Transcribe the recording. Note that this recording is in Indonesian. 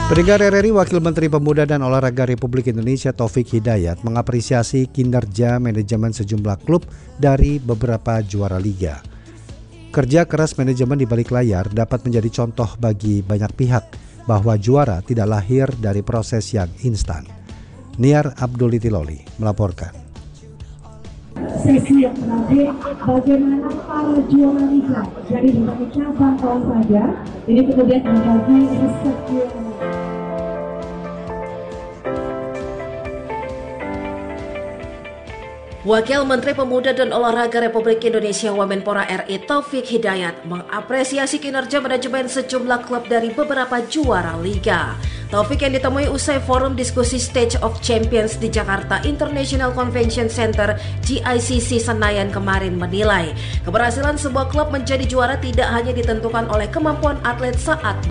Pendengar RRI, Wakil Menteri Pemuda dan Olahraga Republik Indonesia Taufik Hidayat mengapresiasi kinerja manajemen sejumlah klub dari beberapa juara liga. Kerja keras manajemen di balik layar dapat menjadi contoh bagi banyak pihak bahwa juara tidak lahir dari proses yang instan. Niar Abdulitiloli melaporkan. Sesi yang terakhir, bagaimana para juara liga dari berbagai cabang olahraga ini kemudian membagi resep juara. Wakil Menteri Pemuda dan Olahraga Republik Indonesia Wamenpora RI Taufik Hidayat mengapresiasi kinerja manajemen sejumlah klub dari beberapa juara liga. Taufik yang ditemui usai forum diskusi Stage of Champions di Jakarta International Convention Center GICC Senayan kemarin menilai keberhasilan sebuah klub menjadi juara tidak hanya ditentukan oleh kemampuan atlet saat